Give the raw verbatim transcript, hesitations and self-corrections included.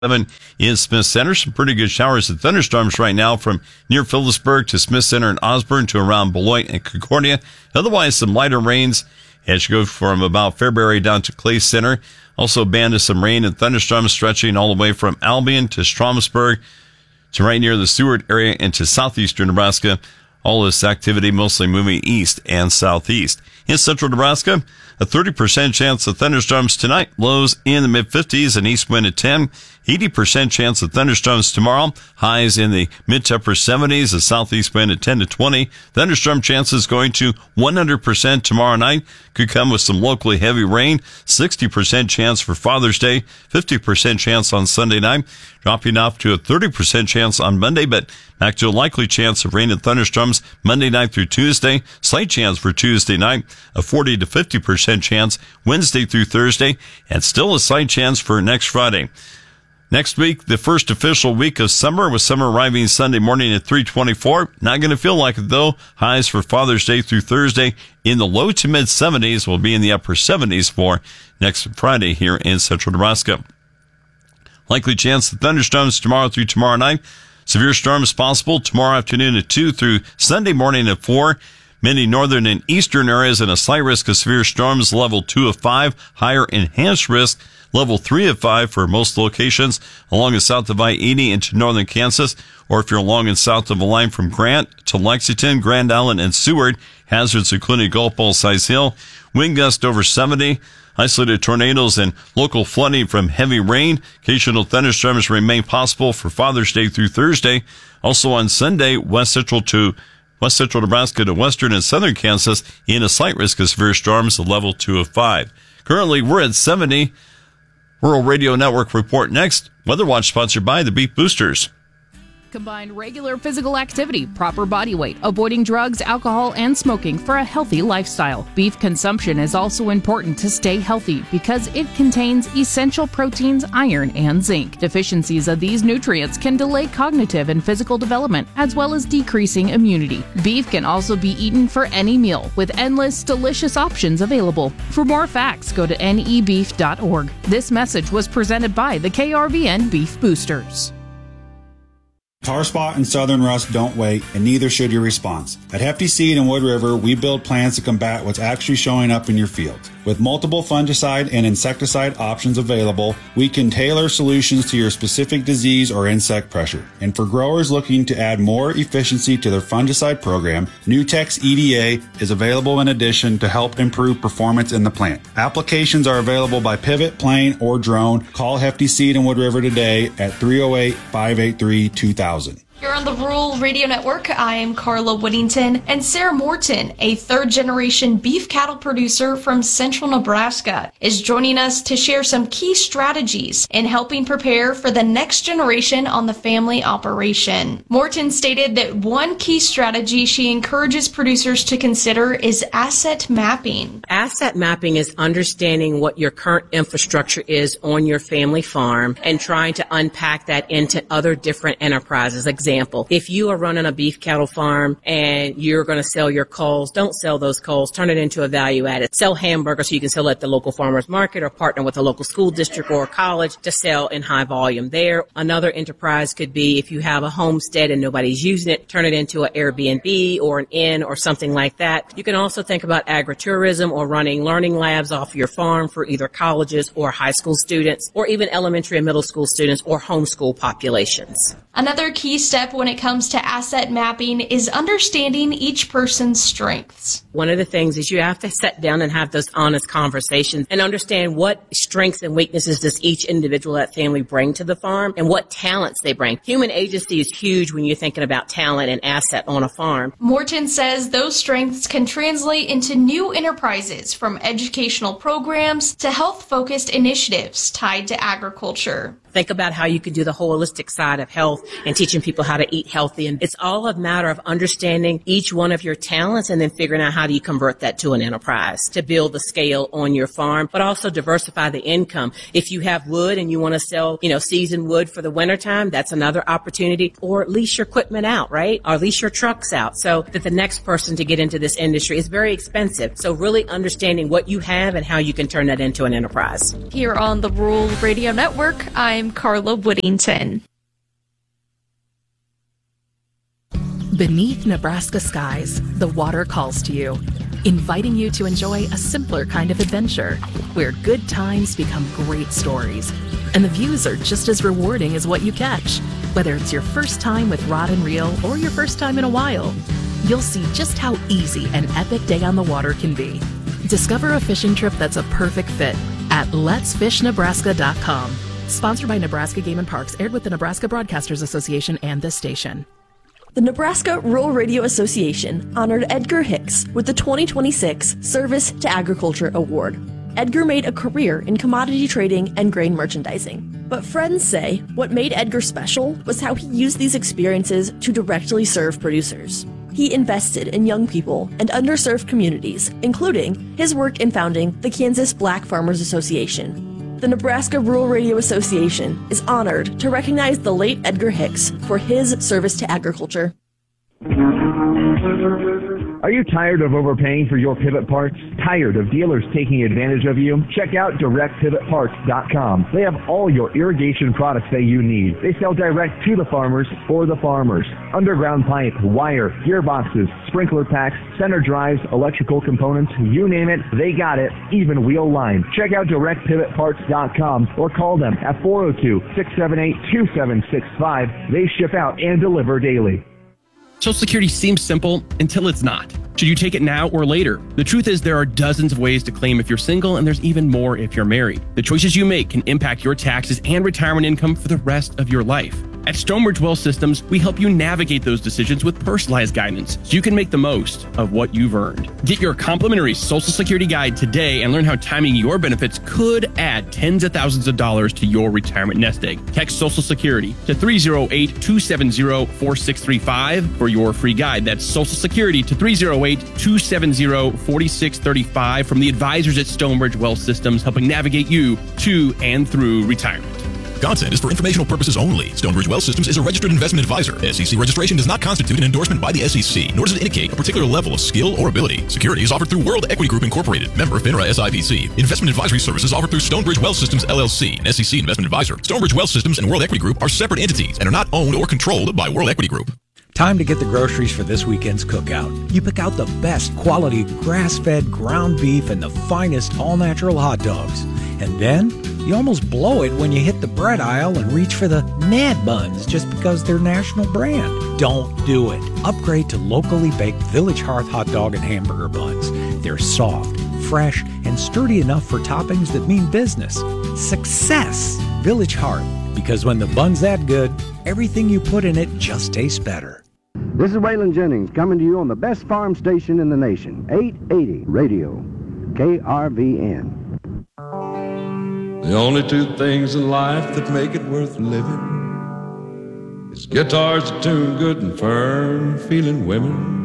Seven in Smith Center. Some pretty good showers and thunderstorms right now from near Phillipsburg to Smith Center and Osborne to around Beloit and Concordia. Otherwise, some lighter rains as you go from about Fairbury down to Clay Center. Also, a band of some rain and thunderstorms stretching all the way from Albion to Stromsburg to right near the Seward area into southeastern Nebraska. All this activity mostly moving east and southeast. In central Nebraska, a thirty percent chance of thunderstorms tonight. Lows in the mid fifties and east wind at ten. eighty percent chance of thunderstorms tomorrow. Highs in the mid to upper seventies. A southeast wind at ten to twenty. Thunderstorm chances going to one hundred percent tomorrow night. Could come with some locally heavy rain. sixty percent chance for Father's Day. fifty percent chance on Sunday night. Dropping off to a thirty percent chance on Monday, but back to a likely chance of rain and thunderstorms Monday night through Tuesday. Slight chance for Tuesday night. A forty to fifty percent chance Wednesday through Thursday. And still a slight chance for next Friday. Next week, the first official week of summer, with summer arriving Sunday morning at three twenty-four. Not going to feel like it, though. Highs for Father's Day through Thursday in the low to mid seventies. Will be in the upper seventies for next Friday here in central Nebraska. Likely chance of thunderstorms tomorrow through tomorrow night. Severe storms possible tomorrow afternoon at two through Sunday morning at four. Many northern and eastern areas and a slight risk of severe storms, level two of five. Higher enhanced risk, level three of five for most locations along and south of I eighty into northern Kansas, or if you're along and south of a line from Grant to Lexington, Grand Island, and Seward, hazards including Gulf Ball Size Hill. Wind gust over seventy. Isolated tornadoes and local flooding from heavy rain. Occasional thunderstorms remain possible for Father's Day through Thursday. Also on Sunday, west central to west central Nebraska to western and southern Kansas in a slight risk of severe storms, a level two of five. Currently, we're at seventy. Rural Radio Network report next. Weather Watch sponsored by the Beef Boosters. Combine regular physical activity, proper body weight, avoiding drugs, alcohol, and smoking for a healthy lifestyle. Beef consumption is also important to stay healthy because it contains essential proteins, iron, and zinc. Deficiencies of these nutrients can delay cognitive and physical development, as well as decreasing immunity. Beef can also be eaten for any meal, with endless, delicious options available. For more facts, go to N E beef dot org. This message was presented by the K R V N Beef Boosters. Tar spot and southern rust don't wait, and neither should your response. At Hefty Seed in Wood River, we build plans to combat what's actually showing up in your field. With multiple fungicide and insecticide options available, we can tailor solutions to your specific disease or insect pressure. And for growers looking to add more efficiency to their fungicide program, Nutex E D A is available in addition to help improve performance in the plant. Applications are available by pivot, plane, or drone. Call Hefty Seed in Wood River today at three oh eight, five eight three, two thousand. Here on the Rural Radio Network, I am Carla Whittington, and Sarah Morton, a third-generation beef cattle producer from central Nebraska, is joining us to share some key strategies in helping prepare for the next generation on the family operation. Morton stated that one key strategy she encourages producers to consider is asset mapping. Asset mapping is understanding what your current infrastructure is on your family farm and trying to unpack that into other different enterprises. Example, if you are running a beef cattle farm and you're going to sell your culls, don't sell those culls. Turn it into a value added. Sell hamburgers so you can sell at the local farmers market or partner with a local school district or a college to sell in high volume there. Another enterprise could be if you have a homestead and nobody's using it, turn it into an Airbnb or an inn or something like that. You can also think about agritourism or running learning labs off your farm for either colleges or high school students or even elementary and middle school students or homeschool populations. Another key step when it comes to asset mapping is understanding each person's strengths. One of the things is you have to sit down and have those honest conversations and understand what strengths and weaknesses does each individual at family bring to the farm and what talents they bring. Human agency is huge when you're thinking about talent and asset on a farm. Morton says those strengths can translate into new enterprises, from educational programs to health-focused initiatives tied to agriculture. Think about how you can do the holistic side of health and teaching people how to eat healthy. And it's all a matter of understanding each one of your talents and then figuring out how do you convert that to an enterprise to build the scale on your farm, but also diversify the income. If you have wood and you want to sell, you know, seasoned wood for the wintertime, that's another opportunity. Or lease your equipment out, right? Or lease your trucks out so that the next person to get into this industry is very expensive. So really understanding what you have and how you can turn that into an enterprise. Here on the Rural Radio Network, I'm I'm Carla Woodington. Beneath Nebraska skies, the water calls to you, inviting you to enjoy a simpler kind of adventure, where good times become great stories, and the views are just as rewarding as what you catch. Whether it's your first time with rod and reel or your first time in a while, you'll see just how easy an epic day on the water can be. Discover a fishing trip that's a perfect fit at lets fish nebraska dot com. Sponsored by Nebraska Game and Parks, aired with the Nebraska Broadcasters Association and this station. The Nebraska Rural Radio Association honored Edgar Hicks with the twenty twenty-six Service to Agriculture Award. Edgar made a career in commodity trading and grain merchandising. But friends say what made Edgar special was how he used these experiences to directly serve producers. He invested in young people and underserved communities, including his work in founding the Kansas Black Farmers Association. The Nebraska Rural Radio Association is honored to recognize the late Edgar Hicks for his service to agriculture. Are you tired of overpaying for your pivot parts? Tired of dealers taking advantage of you? Check out direct pivot parts dot com. They have all your irrigation products that you need. They sell direct to the farmers for the farmers. Underground pipe, wire, gearboxes, sprinkler packs, center drives, electrical components, you name it, they got it, even wheel line. Check out direct pivot parts dot com or call them at four oh two, six seven eight, two seven six five. They ship out and deliver daily. Social Security seems simple until it's not. Should you take it now or later? The truth is there are dozens of ways to claim if you're single, and there's even more if you're married. The choices you make can impact your taxes and retirement income for the rest of your life. At Stonebridge Wealth Systems, we help you navigate those decisions with personalized guidance so you can make the most of what you've earned. Get your complimentary Social Security guide today and learn how timing your benefits could add tens of thousands of dollars to your retirement nest egg. Text Social Security to three oh eight, two seven oh, four six three five for your free guide. That's Social Security to three oh eight, two seven oh, four six three five from the advisors at Stonebridge Wealth Systems, helping navigate you to and through retirement. Content is for informational purposes only. Stonebridge Wealth Systems is a registered investment advisor. S E C registration does not constitute an endorsement by the S E C, nor does it indicate a particular level of skill or ability. Securities offered through World Equity Group Incorporated, member FINRA S I P C. Investment advisory services offered through Stonebridge Wealth Systems L L C, an S E C investment advisor. Stonebridge Wealth Systems and World Equity Group are separate entities and are not owned or controlled by World Equity Group. Time to get the groceries for this weekend's cookout. You pick out the best quality grass-fed ground beef and the finest all-natural hot dogs. And then you almost blow it when you hit the bread aisle and reach for the Mad Buns just because they're national brand. Don't do it. Upgrade to locally baked Village Hearth hot dog and hamburger buns. They're soft, fresh, and sturdy enough for toppings that mean business. Success! Village Hearth. Because when the bun's that good, everything you put in it just tastes better. This is Waylon Jennings coming to you on the best farm station in the nation, eight eighty Radio, K R V N. The only two things in life that make it worth living is guitars that tune good and firm, feeling women